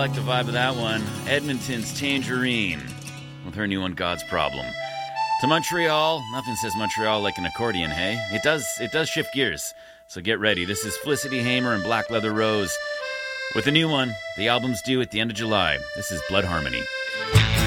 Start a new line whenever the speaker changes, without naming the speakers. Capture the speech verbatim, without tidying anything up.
like the vibe of that one. Edmonton's Tangerine with her new one, God's Problem. To Montreal, nothing says Montreal like an accordion, hey? It does it does shift gears, so get ready. This is Felicity Hamer and Black Leather Rose with a new one. The album's due at the end of July. This is Blood Harmony.